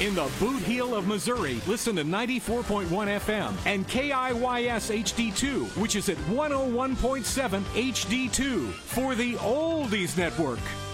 In the Boot Heel of Missouri, listen to 94.1 FM and KIYS HD2, which is at 101.7 HD2 for the Oldies Network.